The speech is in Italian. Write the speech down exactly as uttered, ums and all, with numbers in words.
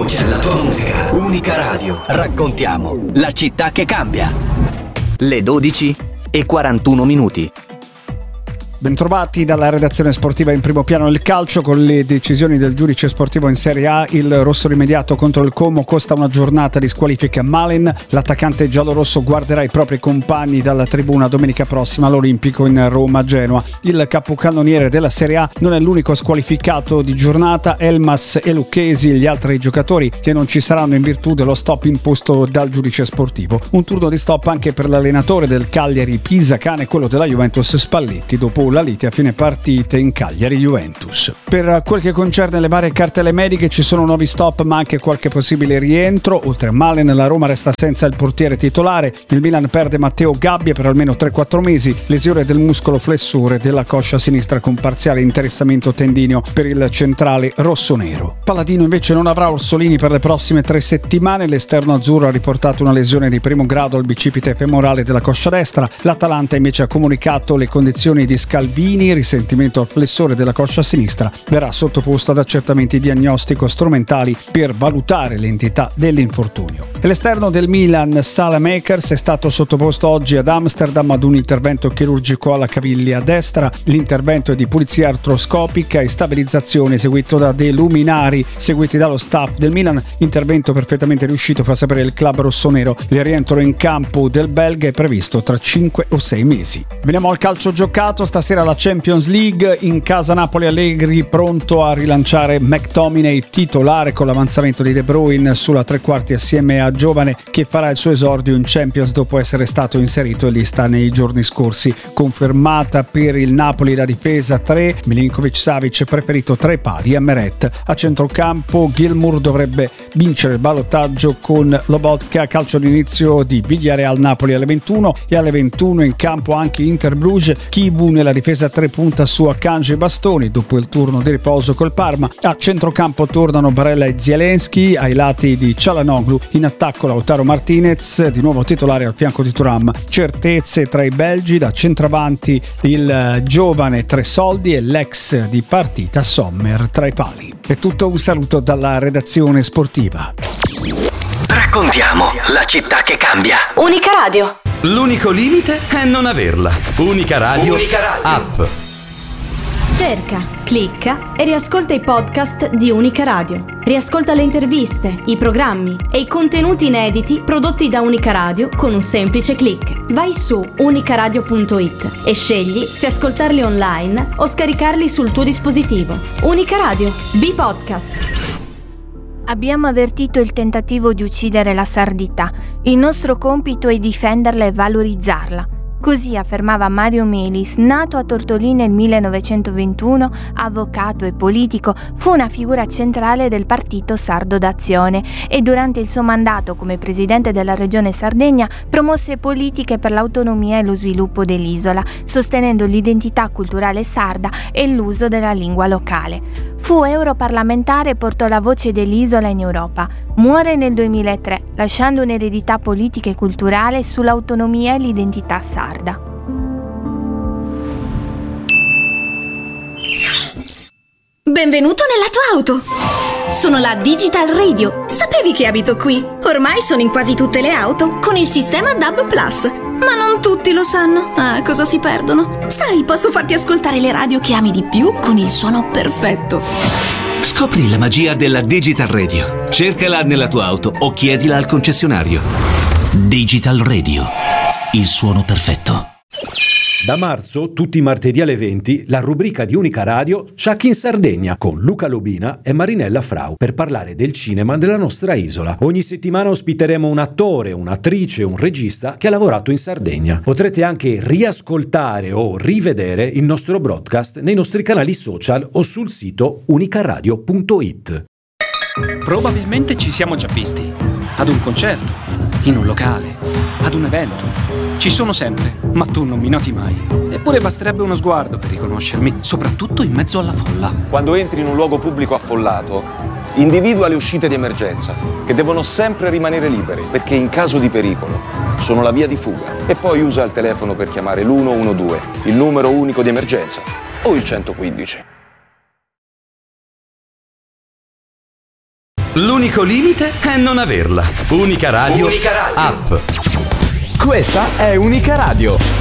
voce alla tua musica. Unica Radio. Raccontiamo la città che cambia. Le dodici e quarantuno minuti. Bentrovati dalla redazione sportiva in primo piano del calcio. Con le decisioni del giudice sportivo in Serie A, il rosso rimediato contro il Como costa una giornata di squalifica a Malen. L'attaccante giallorosso guarderà i propri compagni dalla tribuna domenica prossima all'Olimpico in Roma-Genoa. Il capocannoniere della Serie A non è l'unico squalificato di giornata. Elmas e Lucchesi, gli altri giocatori che non ci saranno in virtù dello stop imposto dal giudice sportivo. Un turno di stop anche per l'allenatore del Cagliari Pisacane e quello della Juventus Spalletti, dopo la lite a fine partita in Cagliari-Juventus. Per quel che concerne le varie cartelle mediche ci sono nuovi stop ma anche qualche possibile rientro. Oltre a Malen, la Roma resta senza il portiere titolare. Il Milan perde Matteo Gabbia per almeno tre quattro mesi, lesione del muscolo flessore della coscia sinistra con parziale interessamento tendineo per il centrale rossonero. Palladino invece non avrà Orsolini per le prossime tre settimane. L'esterno azzurro ha riportato una lesione di primo grado al bicipite femorale della coscia destra. L'Atalanta invece ha comunicato le condizioni di Scalvini, risentimento al flessore della coscia sinistra, verrà sottoposto ad accertamenti diagnostico-strumentali per valutare l'entità dell'infortunio. L'esterno del Milan, Salamakers, è stato sottoposto oggi ad Amsterdam ad un intervento chirurgico alla caviglia destra. L'intervento è di pulizia artroscopica e stabilizzazione eseguito da dei luminari seguiti dallo staff del Milan. Intervento perfettamente riuscito, fa sapere il club rossonero. Il rientro in campo del belga è previsto tra cinque o sei mesi. Veniamo al calcio giocato. Stasera la Champions League, in casa Napoli. Allegri pronto a rilanciare McTominay titolare con l'avanzamento di De Bruyne sulla tre quarti assieme a Giovane, che farà il suo esordio in Champions dopo essere stato inserito in lista nei giorni scorsi. Confermata per il Napoli la difesa tre, Milinkovic-Savic preferito tra i pali a Meret. A centrocampo Gilmour dovrebbe vincere il ballottaggio con Lobotka. Calcio d'inizio di Villarreal Napoli alle ventuno, e alle ventuno in campo anche Inter Bruges. Kivu nella difesa tre punta su Akanji e Bastoni dopo il turno di riposo col Parma. A centrocampo tornano Barella e Zielinski, ai lati di Çalhanoğlu. In attacco Lautaro Martinez, di nuovo titolare al fianco di Thuram. Certezze tra i belgi, da centravanti il giovane Tresoldi e l'ex di partita Sommer tra i pali. È tutto, un saluto dalla redazione sportiva. Raccontiamo la città che cambia. Unica Radio. L'unico limite è non averla. Unica Radio, Unica Radio. App. Cerca, clicca e riascolta i podcast di Unica Radio. Riascolta le interviste, i programmi e i contenuti inediti prodotti da Unica Radio con un semplice click. Vai su unicaradio punto it e scegli se ascoltarli online o scaricarli sul tuo dispositivo. Unica Radio, B-Podcast. Abbiamo avvertito il tentativo di uccidere la sardità. Il nostro compito è difenderla e valorizzarla. Così affermava Mario Melis, nato a Tortolì nel millenovecentoventuno, avvocato e politico, fu una figura centrale del partito Sardo d'Azione e durante il suo mandato come presidente della regione Sardegna promosse politiche per l'autonomia e lo sviluppo dell'isola, sostenendo l'identità culturale sarda e l'uso della lingua locale. Fu europarlamentare e portò la voce dell'isola in Europa. Muore nel duemilatré, lasciando un'eredità politica e culturale sull'autonomia e l'identità sarda. Benvenuto nella tua auto! Sono la Digital Radio. Sapevi che abito qui? Ormai sono in quasi tutte le auto con il sistema D A B Plus. Ma non tutti lo sanno. Ah, cosa si perdono? Sai, posso farti ascoltare le radio che ami di più con il suono perfetto. Scopri la magia della Digital Radio. Cercala nella tua auto o chiedila al concessionario. Digital Radio. Il suono perfetto. Da marzo, tutti i martedì alle venti, la rubrica di Unica Radio Ciak in Sardegna con Luca Lobina e Marinella Frau per parlare del cinema della nostra isola. Ogni settimana ospiteremo un attore, un'attrice, un regista che ha lavorato in Sardegna. Potrete anche riascoltare o rivedere il nostro broadcast nei nostri canali social o sul sito unicaradio punto it. Probabilmente ci siamo già visti. Ad un concerto, in un locale, ad un evento. Ci sono sempre, ma tu non mi noti mai. Eppure basterebbe uno sguardo per riconoscermi, soprattutto in mezzo alla folla. Quando entri in un luogo pubblico affollato, individua le uscite di emergenza, che devono sempre rimanere libere, perché in caso di pericolo sono la via di fuga. E poi usa il telefono per chiamare l'uno uno due, il numero unico di emergenza, o il centoquindici. L'unico limite è non averla. Unica Radio, Unica Radio. App. Questa è Unica Radio.